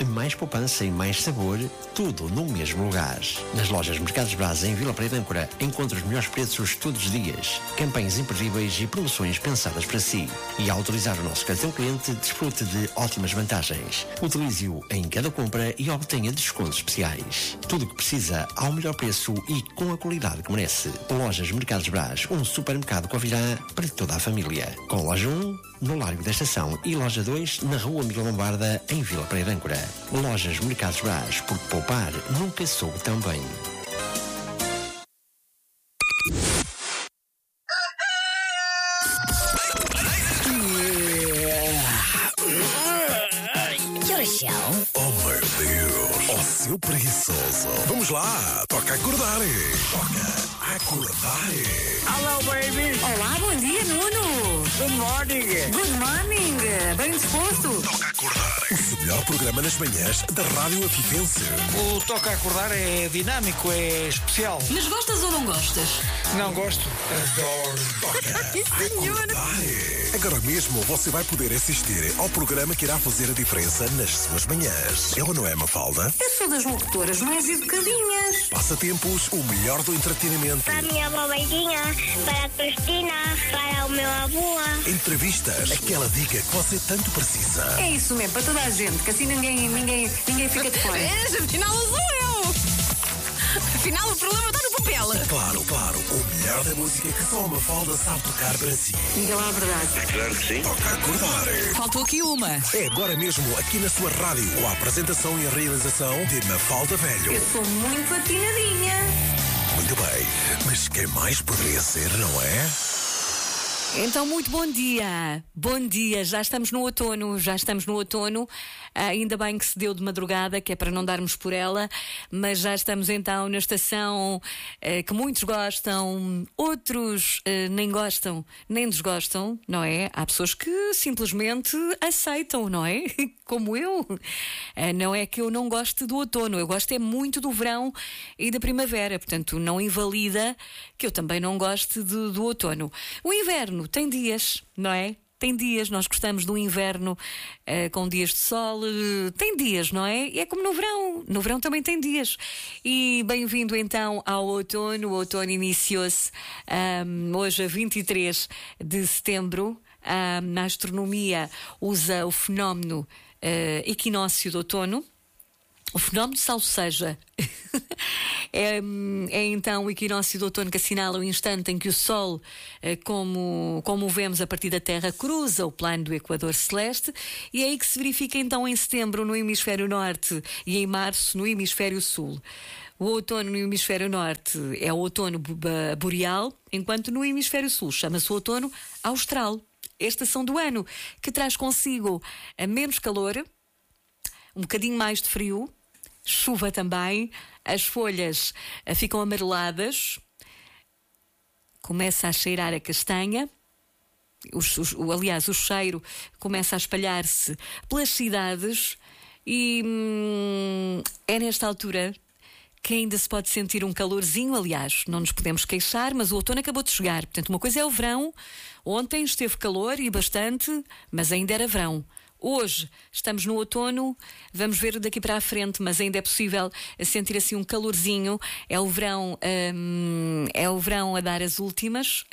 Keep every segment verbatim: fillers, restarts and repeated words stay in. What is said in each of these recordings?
mais poupança e mais sabor, tudo no mesmo lugar. Nas lojas Mercados Braz em Vila Pereira de Âncora, encontra os melhores preços todos os dias, campanhas imperdíveis e promoções pensadas para si. E ao utilizar o nosso cartão cliente, desfrute de ótimas vantagens. Utilize-o em cada compra e obtenha descontos especiais. Tudo o que precisa ao melhor preço e com a qualidade que merece. Lojas Mercados Braz, um supermercado Covirã para toda a família. Com loja um, no Largo da Estação, e loja dois, na Rua Miguel Lombarda, em Vila Pereira de Âncora. Lojas Mercados Braz, porque poupar nunca soube tão bem. Oh meu Deus, oh seu preguiçoso. Vamos lá, toca acordar. Toca acordar. Hello, baby. Olá, bom dia, Nuno. Good morning. Good morning. Bem disposto? Toca acordar. O melhor programa nas manhãs da Rádio Afifense. O Toca a Acordar é dinâmico, é especial. Mas gostas ou não gostas? Não gosto. Adoro. Toca Senhor. acordar. Agora mesmo você vai poder assistir ao programa que irá fazer a diferença nas suas manhãs. É ou não é, Mafalda? Eu sou das locutoras mais educadinhas. Passatempos, o melhor do entretenimento. Para a minha avó Beijinha, para a Cristina, para o meu avô. Entrevistas, aquela dica que você tanto precisa. É isso mesmo, para toda a gente, que assim ninguém, ninguém, ninguém fica de fora. Afinal sou eu! Afinal o problema está no papel. Claro, claro, o melhor da música que só a Mafalda sabe tocar para si. Diga lá a verdade. Claro que sim. Toca a acordar. Faltou aqui uma. É agora mesmo aqui na sua rádio, com a apresentação e a realização de Mafalda Velho. Eu sou muito atinadinha. Muito bem, mas quem mais poderia ser, não é? Então, muito bom dia. Bom dia, já estamos no outono, já estamos no outono. Ah, ainda bem que se deu de madrugada, que é para não darmos por ela, mas já estamos então na estação ah, que muitos gostam, outros ah, nem gostam, nem desgostam, não é? Há pessoas que simplesmente aceitam, não é? Como eu. Ah, não é que eu não goste do outono, eu gosto é muito do verão e da primavera, portanto não invalida que eu também não goste do, do outono. O inverno tem dias, não é? Tem dias, nós gostamos do inverno uh, com dias de sol, uh, tem dias, não é? E é como no verão, no verão também tem dias. E bem-vindo então ao outono. O outono iniciou-se um, hoje a vinte e três de setembro. Um, na astronomia usa o fenómeno uh, equinócio de outono. O fenómeno, salvo seja, é, é então o equinócio de outono que assinala o instante em que o Sol, como, como o vemos a partir da Terra, cruza o plano do Equador celeste, e é aí que se verifica então em setembro no hemisfério norte e em março no hemisfério sul. O outono no hemisfério norte é o outono boreal, enquanto no hemisfério sul chama-se o outono austral. A estação do ano que traz consigo a menos calor, um bocadinho mais de frio, chuva também, as folhas ficam amareladas, começa a cheirar a castanha, o, o, aliás, o cheiro começa a espalhar-se pelas cidades e hum, é nesta altura que ainda se pode sentir um calorzinho. Aliás, não nos podemos queixar, mas o outono acabou de chegar. Portanto, uma coisa é o verão. Ontem esteve calor e bastante, mas ainda era verão. Hoje estamos no outono, vamos ver daqui para a frente, mas ainda é possível sentir assim um calorzinho. É o verão, hum, é o verão a dar as últimas.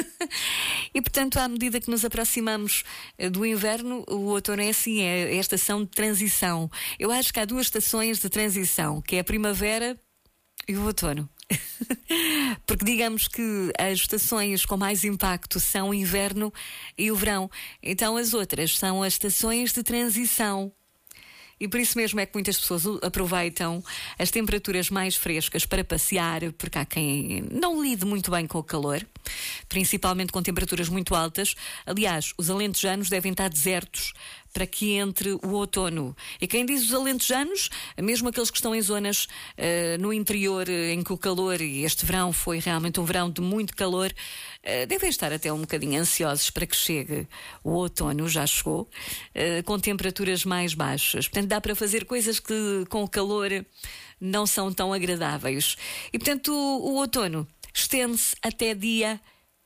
E portanto, à medida que nos aproximamos do inverno, o outono é assim, é a estação de transição. Eu acho que há duas estações de transição, que é a primavera e o outono. Porque digamos que as estações com mais impacto são o inverno e o verão. Então as outras são as estações de transição. E por isso mesmo é que muitas pessoas aproveitam as temperaturas mais frescas para passear, porque há quem não lide muito bem com o calor, principalmente com temperaturas muito altas. Aliás, os alentejanos devem estar desertos para que entre o outono. E quem diz os alentejanos, mesmo aqueles que estão em zonas uh, no interior em que o calor, e este verão foi realmente um verão de muito calor, uh, devem estar até um bocadinho ansiosos para que chegue o outono, já chegou, uh, com temperaturas mais baixas. Portanto, dá para fazer coisas que com o calor não são tão agradáveis. E portanto, o, o outono estende-se até dia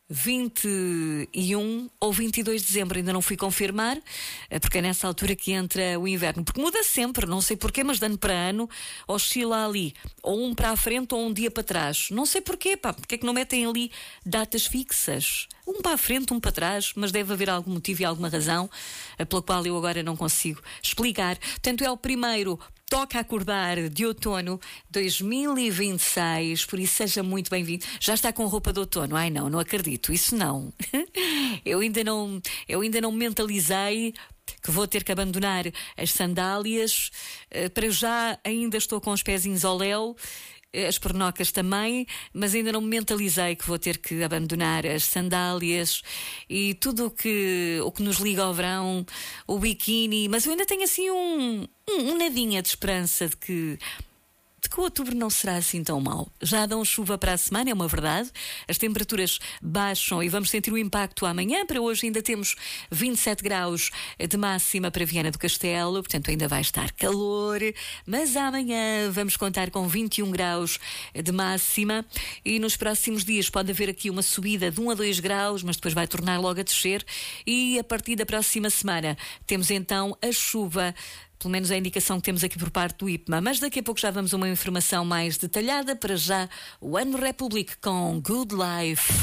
vinte e um ou vinte e dois de dezembro, ainda não fui confirmar, porque é nessa altura que entra o inverno, porque muda sempre, não sei porquê, mas de ano para ano oscila ali, ou um para a frente ou um dia para trás, não sei porquê, pá, porque é que não metem ali datas fixas, um para a frente, um para trás, mas deve haver algum motivo e alguma razão pela qual eu agora não consigo explicar. Portanto, é o primeiro Toca Acordar de outono dois mil e vinte e seis, por isso seja muito bem-vindo. Já está com roupa de outono? Ai não, não acredito, isso não. eu ainda não, eu ainda não mentalizei que vou ter que abandonar as sandálias. Para já ainda estou com os pezinhos ao léu, as pernocas também, mas ainda não me mentalizei que vou ter que abandonar as sandálias e tudo o que, o que nos liga ao verão, o biquíni, mas eu ainda tenho assim um, um, um nadinha de esperança de que de que o outubro não será assim tão mau. Já dão chuva para a semana, é uma verdade. As temperaturas baixam e vamos sentir o impacto amanhã. Para hoje ainda temos vinte e sete graus de máxima para Viana do Castelo, portanto ainda vai estar calor. Mas amanhã vamos contar com vinte e um graus de máxima e nos próximos dias pode haver aqui uma subida de um a dois graus, mas depois vai tornar logo a descer. E a partir da próxima semana temos então a chuva, pelo menos a indicação que temos aqui por parte do I P M A. Mas daqui a pouco já vamos a uma informação mais detalhada. Para já, o Ano Republic com Good Life.